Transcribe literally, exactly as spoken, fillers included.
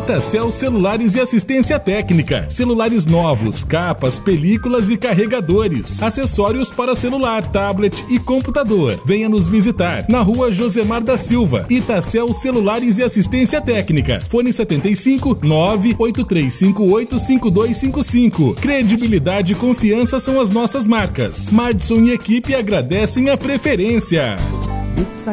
Itacel Celulares e Assistência Técnica. Celulares novos, capas, películas e carregadores. Acessórios para celular, tablet e computador. Venha nos visitar na rua Josemar da Silva. Itacel Celulares e Assistência Técnica. Fone setenta e cinco, nove oito três cinco oito, cinco dois cinco cinco. Credibilidade e confiança são as nossas marcas. Madison e equipe agradecem a preferência.